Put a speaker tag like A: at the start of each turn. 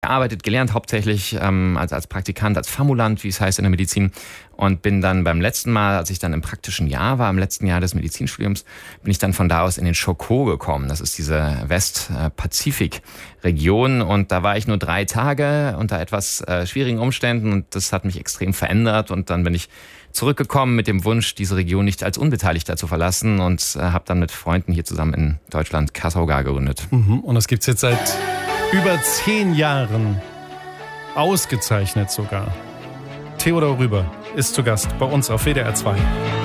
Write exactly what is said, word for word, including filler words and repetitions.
A: gearbeitet, gelernt hauptsächlich ähm, als, als Praktikant, als Formulant, wie es heißt in der Medizin. Und bin dann beim letzten Mal, als ich dann im praktischen Jahr war, im letzten Jahr des Medizinstudiums, bin ich dann von da aus in den Chocó gekommen. Das ist diese Westpazifik-Region. Und da war ich nur drei Tage unter etwas äh, schwierigen Umständen. Und das hat mich extrem verändert. Und dann bin ich zurückgekommen mit dem Wunsch, diese Region nicht als Unbeteiligter zu verlassen. Und äh, habe dann mit Freunden hier zusammen in Deutschland Kassauga gegründet.
B: Mhm. Und das gibt's jetzt seit über zehn Jahren. Ausgezeichnet sogar. Theodor Rüber ist zu Gast bei uns auf W D R zwei.